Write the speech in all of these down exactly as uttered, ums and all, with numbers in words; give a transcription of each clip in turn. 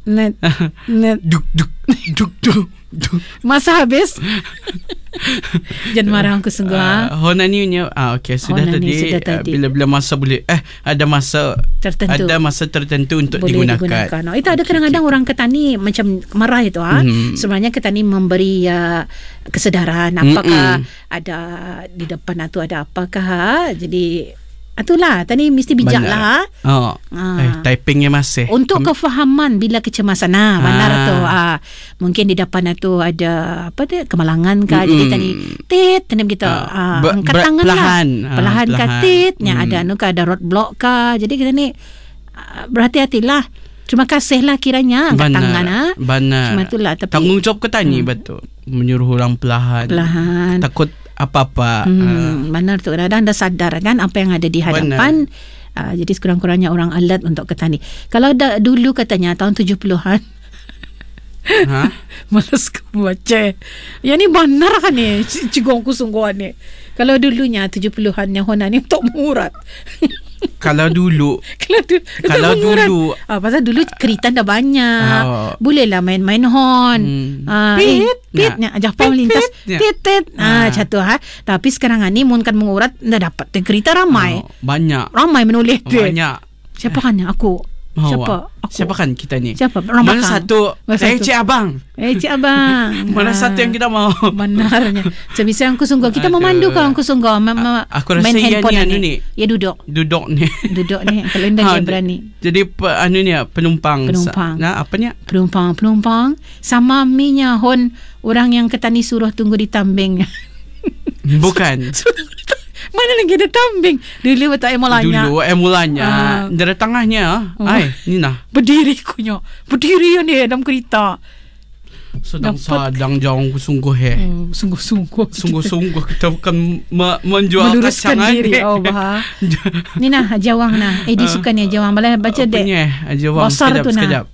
Net. Net. Duk duk duk duk duk. Masa habis. Jangan marah aku sungguh. Uh, ha? Hona ni punya ah okey sudah Hona ni tadi, sudah tadi. Uh, bila-bila masa boleh eh ada masa Tertentu. ada masa tertentu untuk boleh digunakan. digunakan. Oh, itu ada Okey, kadang-kadang okey. orang Ketani macam marah itu ha. Hmm. Sebenarnya Ketani memberi uh, kesedaran apakah Mm-mm. ada di depan itu ada apakah ha? Jadi itulah tadi mesti bijak Benar. lah. Oh. Ah. Eh typingnya masih. Untuk Kam- kefahaman bila kecemasan nah benar Ah. tu ah mungkin di depan itu ada apa dia kemalangan kah. Mm-mm. Jadi tadi tit tadi begitu Ah. ah Ber- angkat ber- tangan perlahan. lah Ah, perlahan kah perlahan. titnya Hmm. ada anu kah ada roadblock kah. Jadi kita ni ah, berhati-hatilah. Terima kasihlah kiranya angkat Benar. tangan ah. Benar. Cuma itulah tapi Tanggungjawab Ketani hmm. betul. Menyuruh orang perlahan. perlahan. Takut apa-apa. Hmm, Ah. benar tu. Kadang-kadang dah sadar kan apa yang ada di hadapan. Uh, jadi sekurang-kurangnya orang alert untuk Ketani. Kalau da, dulu katanya tahun tujuh puluhan Ha? malas aku baca. Yang ni benar kan ni cigongku sungguhan ni. Kalau dulunya tujuh puluhannya Hona ni untuk mengurat. Kalau dulu Kalau dulu Kalau dulu ah, pasal dulu kereta dah banyak. Oh. Bolehlah main-main hon. Hmm. Ah, Pit. eh, pit nya Japang Pit, lintas. pit. Tit tit. Ah, Ah. jatuh ha. Tapi sekarang ni mun kan mengurat dah dapat tu kereta ramai. Oh, banyak. Ramai menulis tu. Banyak. Siapa kan aku? Oh, Siapa? wah. Aku. Siapa kan kita ni? Siapa? Orang Mana belakang. satu? Mana Eh, satu? Cik Abang. Eh, Cik Abang. Mana Ah, satu yang kita mau? Benarnya. Sebisa aku sungguh. Kita Aduh. memandu kan aku sungguh. Ma- ma- Aku rasa main ia handphone ni anu ni. Ya duduk. Duduk ni. Duduk ni. Kalau indah Ha, dia berani. Jadi pe, anu ni penumpang. Penumpang. Sa, nah, apa ni? Penumpang-penumpang. Sama minya hon. Orang yang Ketani suruh tunggu di tambing. Bukan. Mana lagi ada tambing? Dulu tak emolanya. Dulu eh mulanya Ah. dari tengahnya. Oh. Ai, ni nah. Berdiri kunya. Berdiri yang dia dalam kereta. Sedang Dapat. sadang jauh sungguh eh. Hmm, sungguh-sungguh. Sungguh-sungguh kita bukan me- menjual Meluruskan kacang diri. ni. Oh, bah. Ni nah, jawang nah. Eh, dia suka ni jawang. Boleh baca Apa dek. ni eh? Jawab Basar sekejap, tu, nah. sekejap.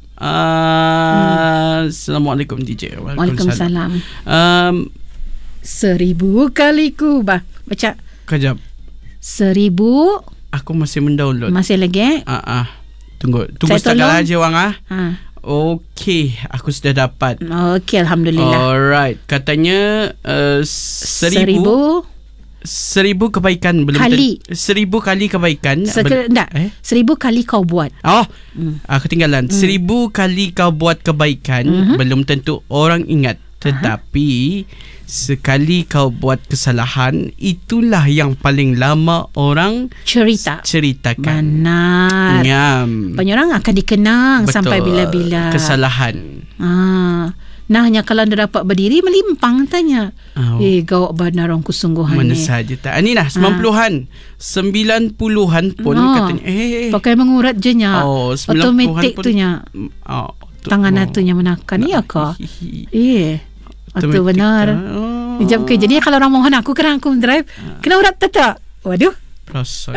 Uh, Assalamualaikum D J. Waalaikumsalam. Um, Seribu kali ku. Bah, baca. kejap. Seribu. Aku masih mendownload. Masih lagi eh? Ah ah. Tunggu, tunggu Saya sekejap tolong. aja Wang ah. Ha. Okey, aku sudah dapat. Okey, Alhamdulillah. Alright, katanya uh, seribu, Seribu. seribu kebaikan belum Kali. ten- seribu kali kebaikan. Seker, bel- enggak. Eh? Seribu kali kau buat. Oh, Hmm. ah, ketinggalan. Seribu kali kau buat kebaikan Mhm. belum tentu orang ingat, tetapi sekali kau buat kesalahan itulah yang paling lama orang Cerita. ceritakan. Benar. Ngam. Banyak orang akan dikenang Betul. sampai bila-bila. Kesalahan. Ah. Nah, hanya kalau anda dapat berdiri melimpang tanya. Oh. Eh, gawak benar orang kusungguhan Mana ni. saja tak. Ini lah sembilan puluhan, sembilan puluhan pun Oh. katanya eh Pakai mengurat je nya. Oh, sembilan puluhan Automatik pun- tu nya. oh, tu- Tangan oh. atunya menakan. Iya kah? Hihi. Eh. Itu Automatik benar. tak? Oh. Sekejap ke. Jadi kalau orang mohon aku kerana aku drive, kena urat tak? Waduh. Perasan.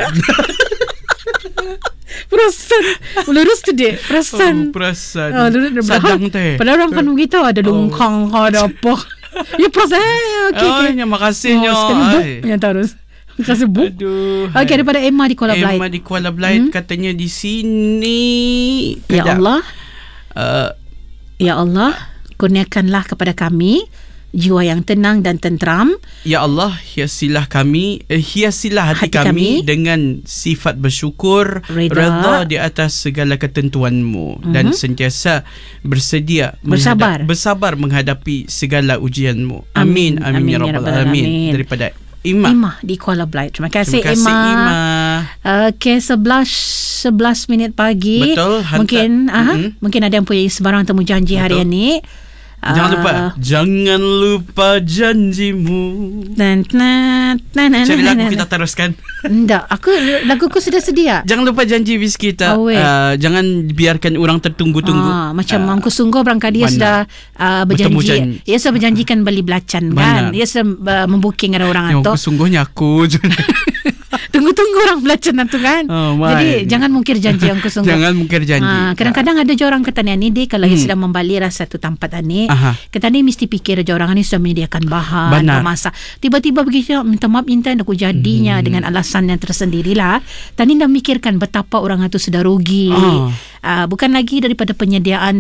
Perasan. Lurus tu dek. Perasan. Oh, perasan. Ah, lurus. Sadang teh. Padahal orang kan begitu ada longkang oh. ada apa. Ya perasan. Okey Oh, okey. ya, makasih nyo. sekali buk. Ai. Ya terus. Terima kasih buk. Aduh. Okey, daripada Emma di Kuala Blight. Emma di Kuala Blight Hmm? katanya di sini. Ya Kejap. Allah. Uh, Ya Allah, kurniakanlah kepada kami jiwa yang tenang dan tenteram. Ya Allah, hiasilah kami, eh, hiasilah hati, Hati kami, kami dengan sifat bersyukur, Reda. redha di atas segala ketentuan-Mu Mhm. dan sentiasa bersedia Bersabar. menghadap, bersabar menghadapi segala ujian-Mu. Amin. Amin, amin, ya rabbal alamin. alamin. Daripada Ima. Emma di Kuala Blight. Terima kasih, Terima kasih Emma. Ima. Okey, sebelas sebelas minit pagi. Betul, hantar- Mungkin aha, Mm-mm. mungkin ada yang punya sebarang temu janji hari Betul. ini. Jangan Ah, lupa, jangan lupa janjimu. Tan tan tan tan. Cari lagu tan, kita tan. teruskan. Enggak, aku laguku sudah sedia. Jangan lupa janji bis kita. Oh, weh. uh, jangan biarkan orang tertunggu-tunggu. Ah, macam Ah, Mangku Sungguh barangkali dia mana? sudah uh, Bertemu berjanji. janji. Dia sudah berjanjikan beli belacan kan. Benar. Dia sudah uh, membooking ada orang Yang tu. sesungguhnya aku. Tunggu-tunggu orang belacan tu kan. Oh, Jadi my. jangan mungkir janji yang kusungguh. Jangan mungkir janji. Ha, kadang-kadang ada je orang ketanian ni dia kalau Hmm. dia sedang membalik rasa satu tempat ni, Aha. ketani mesti fikir je orang ni sudah menyediakan bahan, Benar. memasak. Tiba-tiba begitu, minta maaf Intan aku jadinya Hmm. dengan alasan yang tersendirilah. Tani dah mikirkan betapa orang itu sudah rugi. Ah. Uh, bukan lagi daripada penyediaan